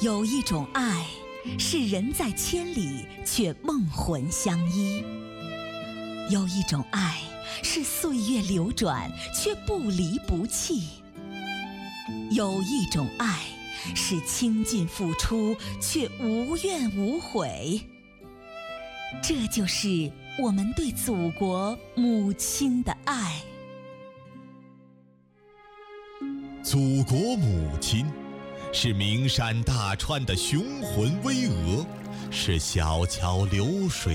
有一种爱，是人在千里却梦魂相依；有一种爱，是岁月流转却不离不弃；有一种爱，是倾尽付出却无怨无悔。这就是我们对祖国母亲的爱。 祖国母亲是名山大川的雄浑巍峨，是小桥流水